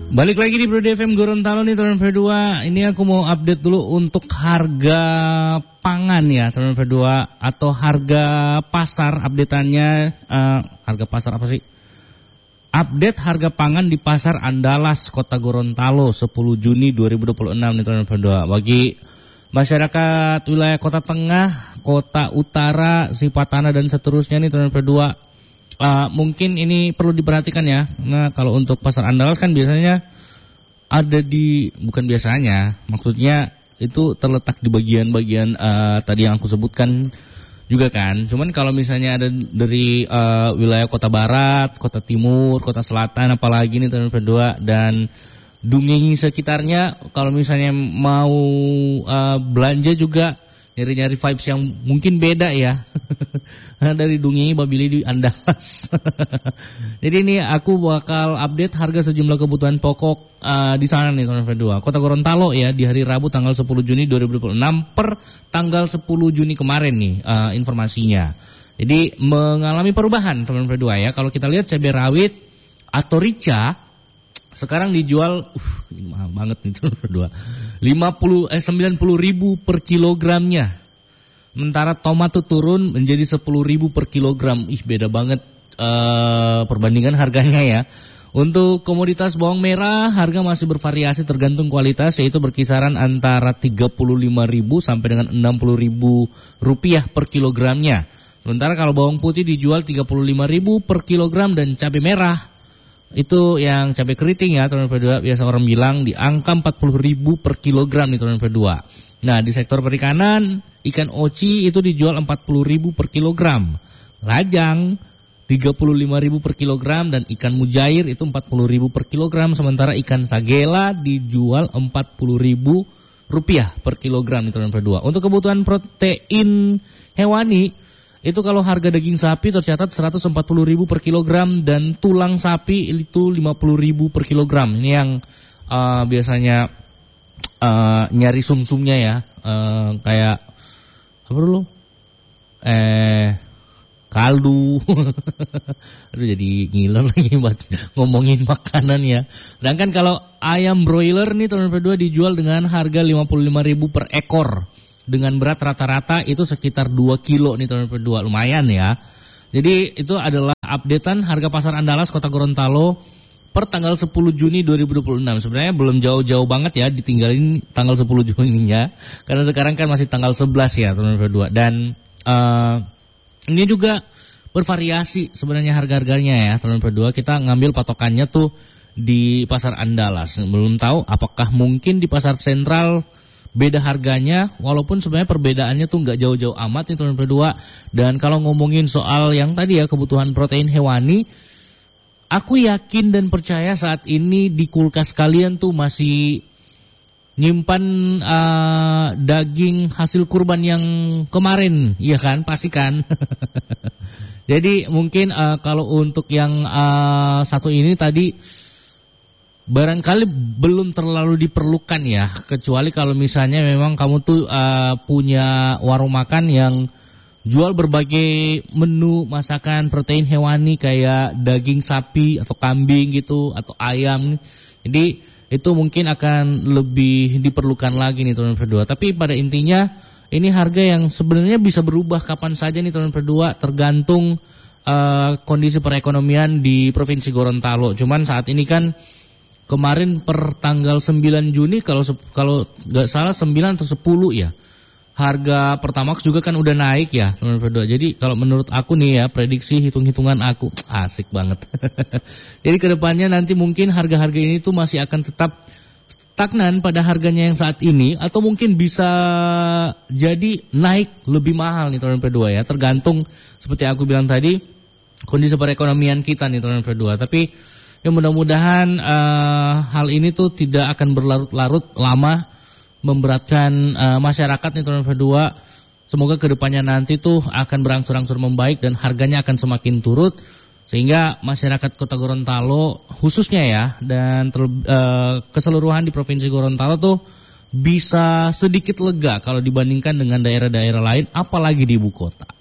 Balik lagi di Bro FM Gorontalo nih teman berdua. Ini aku mau update dulu untuk harga pangan ya teman berdua, atau harga pasar updateannya. Harga pasar apa sih? Update harga pangan di Pasar Andalas Kota Gorontalo 10 Juni 2026 nih teman berdua. Bagi masyarakat wilayah Kota Tengah, Kota Utara, Sipatana dan seterusnya nih teman berdua. Mungkin ini perlu diperhatikan ya. Nah, kalau untuk Pasar Andalas kan biasanya ada di, bukan biasanya, maksudnya itu terletak di bagian-bagian tadi yang aku sebutkan juga kan. Cuman kalau misalnya ada dari wilayah Kota Barat, Kota Timur, Kota Selatan, apalagi nih teman berdua, dan Dungingi sekitarnya, kalau misalnya mau belanja juga nyari-nyari vibes yang mungkin beda ya. Dari Dungingi, Babili, di Andalas. Jadi ini aku bakal update harga sejumlah kebutuhan pokok di sana nih teman berdua. Kota Gorontalo ya, di hari Rabu tanggal 10 Juni 2026 per tanggal 10 Juni kemarin nih informasinya. Jadi mengalami perubahan teman berdua ya. Kalau kita lihat cabai rawit atau rica sekarang dijual mahal banget nih teman berdua. 90 ribu per kilogramnya. Sementara tomat tuh turun menjadi 10 ribu per kilogram. Beda banget perbandingan harganya ya. Untuk komoditas bawang merah harga masih bervariasi tergantung kualitas, yaitu berkisaran antara 35.000 sampai dengan 60.000 rupiah per kilogramnya. Sementara kalau bawang putih dijual 35.000 per kilogram, dan cabai merah itu yang cabai keriting ya teman berdua, biasa orang bilang di angka 40.000 per kilogram nih teman berdua. Nah, di sektor perikanan, ikan oci itu dijual 40.000 per kilogram, lajang 35.000 per kilogram, dan ikan mujair itu 40.000 per kilogram. Sementara ikan sagela dijual 40.000 rupiah per kilogram nih teman berdua. Untuk kebutuhan protein hewani, itu kalau harga daging sapi tercatat 140.000 per kilogram, dan tulang sapi itu 50.000 per kilogram. Ini yang biasanya nyari sumsumnya ya, kayak apa dulu? Kaldu. Aduh, jadi ngiler lagi ngomongin makanan ya. Sedangkan kalau ayam broiler nih teman berdua dijual dengan harga 55.000 per ekor, dengan berat rata-rata itu sekitar 2 kilo nih teman berdua, lumayan ya. Jadi itu adalah updatean harga Pasar Andalas Kota Gorontalo per tanggal 10 Juni 2026. Sebenarnya belum jauh-jauh banget ya, ditinggalin tanggal 10 Juninya, karena sekarang kan masih tanggal 11 ya teman berdua. Dan ini juga bervariasi sebenarnya harga-harganya ya teman berdua. Kita ngambil patokannya tuh di Pasar Andalas. Belum tahu apakah mungkin di Pasar Sentral beda harganya, walaupun sebenarnya perbedaannya tuh nggak jauh-jauh amat nih teman berdua. Dan kalau ngomongin soal yang tadi ya, kebutuhan protein hewani, aku yakin dan percaya saat ini di kulkas kalian tuh masih nyimpan daging hasil kurban yang kemarin, iya kan? Pasti kan? Jadi mungkin kalau untuk yang satu ini tadi barangkali belum terlalu diperlukan ya, kecuali kalau misalnya memang kamu tuh punya warung makan yang jual berbagai menu masakan protein hewani kayak daging sapi atau kambing gitu, atau ayam. Jadi itu mungkin akan lebih diperlukan lagi nih teman berdua. Tapi pada intinya ini harga yang sebenarnya bisa berubah kapan saja nih teman berdua, tergantung kondisi perekonomian di Provinsi Gorontalo. Cuman saat ini kan kemarin per tanggal 9 Juni kalau nggak salah 9 atau 10 ya, harga Pertamax juga kan udah naik ya teman berdua. Jadi kalau menurut aku nih ya, prediksi hitung-hitungan aku asik banget. Jadi kedepannya nanti mungkin harga-harga ini tuh masih akan tetap stagnan pada harganya yang saat ini, atau mungkin bisa jadi naik lebih mahal nih teman berdua ya, tergantung seperti aku bilang tadi kondisi perekonomian kita nih teman berdua. Tapi ya mudah-mudahan hal ini tuh tidak akan berlarut-larut lama, memberatkan masyarakat nih teman berdua. Semoga kedepannya nanti tuh akan berangsur-angsur membaik dan harganya akan semakin turut, sehingga masyarakat Kota Gorontalo khususnya ya, dan keseluruhan di Provinsi Gorontalo tuh bisa sedikit lega kalau dibandingkan dengan daerah-daerah lain, apalagi di ibu kota.